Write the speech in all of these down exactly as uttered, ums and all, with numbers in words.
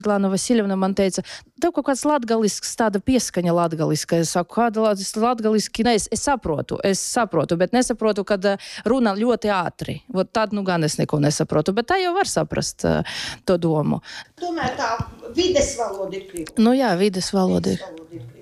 Glāna Vasiļevna man teica, tev kaut kāds latgalisks, tāda pieskaņa latgaliska. Es saku, kāda latgaliski? Ne, es, es saprotu, es saprotu, bet nesaprotu, kad runa ļoti ātri. Vot tad nu gan es neko nesaprotu, bet tā jau var saprast uh, to domu. Tomēr tā vides valoda ir krievu. Nu jā, vides valoda ir.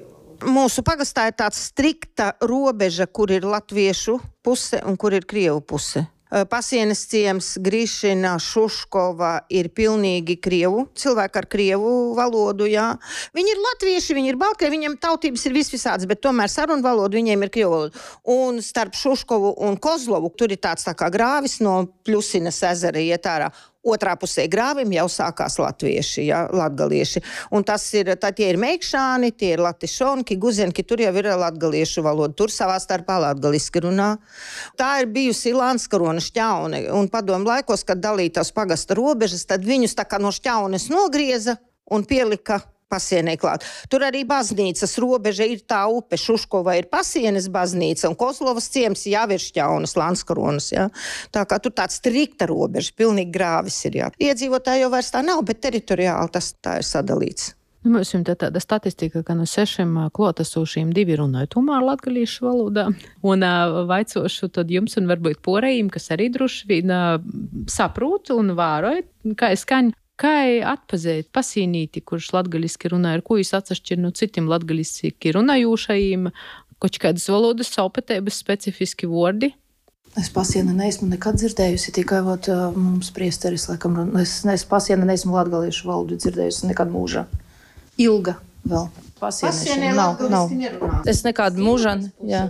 Mūsu pagastā ir tāds strikta robeža, kur ir latviešu puse un kur ir krievu puse. Pasienes ciems, Grišina, Šuškova ir pilnīgi krievu, cilvēki ar krievu valodu, jā. Viņi ir latvieši, viņi ir baltkrievi, viņiem tautības ir visvisādas, bet tomēr sarunu valodu viņiem ir krievu valoda. Un starp Šuškovu un Kozlovu tur ir tāds tā kā grāvis no Pļusinas ezera iet ārā. Otrā pusē grāvim jau sākās latvieši, ja, latgalieši. Un tas ir, tā tie ir meikšāni, tie ir latišonki, guzenki, tur jau ir latgaliešu valoda. Tur savā starpā latgaliski runā. Tā ir bijusi Lanskarona šķaune. Un padomu laikos, kad dalītās pagasta robežas, tad viņus tā kā no šķaunes nogrieza un pielika pasienē klāt. Tur arī baznīcas robeža ir tā upe, Šuškova ir pasienes baznīca un Kozlovas ciems jau ir šķaunas, Lanskaronas, jā. Tā kā tur tāds strikta robeža, pilnīgi grāvis ir, jā. Iedzīvotāji jau vairs tā nav, bet teritoriāli tas tā ir sadalīts. Mums ir tāda statistika, ka no sešiem klātesošiem divi runāja tomēr latgalīšu valodā. Un vaicošu tad jums un varbūt porējiem, kas arī droši vien saprot un vēroja, kā skaņa. Kā atpazīt pasīnīti, kurš latgaliski runā, ar ko jūs atsašķir no citiem latgaliski runājūšajiem, kaut kādas valodas saupatēbas specifiski vordi? Es pasiena neesmu nekad dzirdējusi, tikai vot, mums priesteris, laikam, es, es pasiena neesmu latgaliešu valodu dzirdējusi nekad mūžā. Ilga vēl. Pasienē latgaliski nerunā. Es nekādu mūžā, jā.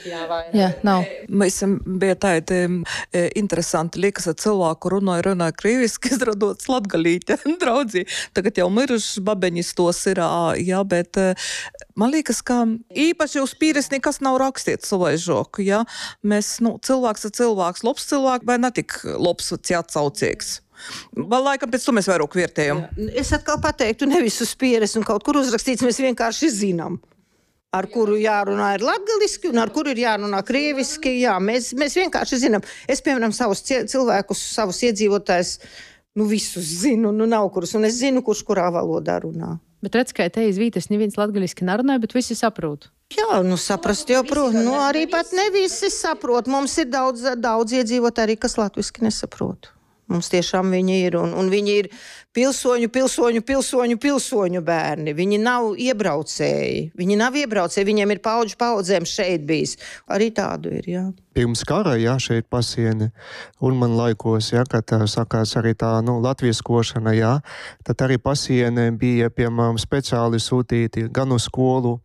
Jā, nav. Mēs bija tādi e, interesanti, liekas, ka cilvēku runāja, runāja krīviski, izradots latgalīte, draudzī. Tagad jau mirušas babeņas tos ir, jā, bet e, man liekas, ka īpaši uz pīres nekas nav rakstīts savai žoku, jā. Mēs, nu, cilvēks ir cilvēks, labs cilvēks, vai ne tik labs, atsaucīgs. Vēl laikam pēc to mēs vairāk vērtējam. Es atkal pateiktu, nevis uz pieres un kaut kur uzrakstīts, mēs vienkārši zinām, ar kuru jārunā ir latgaliski un ar kuru ir jārunā krieviski. Jā, mēs, mēs vienkārši zinām. Es, piemēram, savus cilvēkus, savus iedzīvotājus, nu visus zinu, nu nav kurus, un es zinu, kurš kurā valodā runā. Bet redz, ka te izvītas neviens latgaliski nerunāja, bet visi saprot. Jā, nu saprast jau, prot, nu arī pat ne visi saprot. Mums ir daudz, daudz iedzīvotāji arī, kas latviski nesaprot. Mums tiešām viņi ir, un, un viņi ir pilsoņu, pilsoņu, pilsoņu, pilsoņu bērni. Viņi nav iebraucēji. Viņi nav iebraucēji, viņiem ir paudžu paudzēm šeit bijis. Arī tādu ir, jā. Pirms kara, jā, šeit pasieni, un man laikos, jā, kad sakās arī tā, nu, latvieskošana, jā, tad arī pasieni bija, piemēram, speciāli sūtīti gan uz skolu,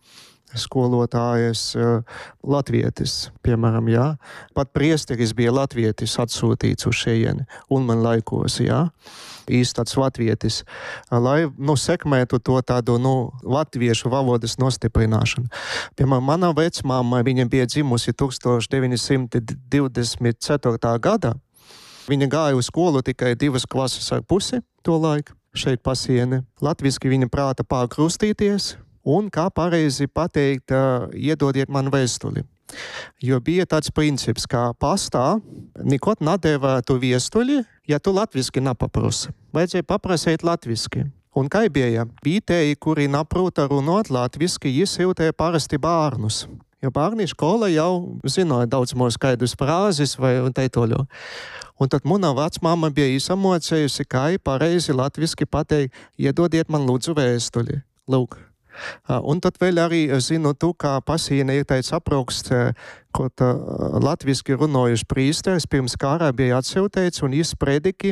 skolotājas uh, latvietis, piemēram, jā. Pat priesteris bija latvietis atsūtīts uz šejieni, un man laikos, jā, īsti tāds latvietis, lai, nu, sekmētu to tādu, nu, latviešu valodas nostiprināšanu. Piemēram, mana vecmāma, viņa bija dzimusi tūkstoš deviņi simti divdesmit ceturtā gada. Viņa gāja uz skolu tikai divas klases ar pusi to laiku, šeit pasieni. Latviski viņa prāta pārkrustīties, un kā pareizi pateikt, uh, iedodiet man vēstuli. Jo bija tāds princips, ka pastā nekot nedēvā tu vēstuli, ja tu latviski nepaprosi. Vajadzēja paprasēt latviski. Un kā bija? Vietēji, kuri neprota runāt latviski, izsūtīja parasti bērnus. Jo bērni skola jau zināja daudz more skaidrus frāzes vai teitoļo. Un tad mana vecmāma bija izsamocējusi, kā pareizi latviski pateikt, iedodiet man lūdzu vēstuli. Lūk. Un tad vēl arī zinu tu, kā pasienē ir tāds apraksts, ko latviski runājuši prīsteris pirms kārā bija atsūtīts un izprediki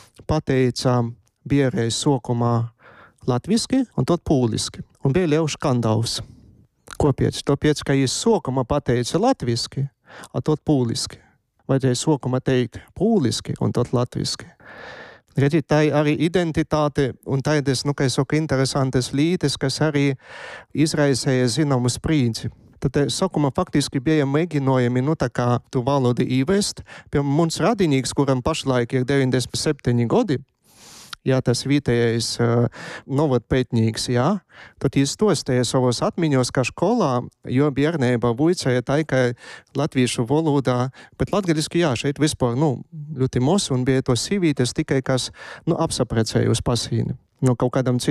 pateica biereiz sokumā latviski un tad pūliski. Un bija liels skandāls. Kopiec? Tāpēc, ka viņš sokumā pateica latviski, un tad pūliski. Vajadzēja sokumā teikt pūliski un tad latviski. Redziet, tā ir arī identitāte un tādas, nu, kā es saku, interesantas lītes, kas arī izraisēja zināmu sprīdzi. Tad sākumā faktiski bija mēģinājumi, nu, tā kā tu valodu īvest. Piemēram, mums radinīgs, kuram pašlaik ir deviņdesmit septiņi gadi, jā, tas vietējais uh, novatpētnīgs, jā, tad jis stostēja savos atmiņos, ka školā, jo bērnībā vuicēja tā, ka latviešu valodā, bet latgaliski, jā, šeit vispār, nu, ļoti mos un bija to sīvītes tikai, kas, nu, apsaprecēja uz pasīni. No kaut kādam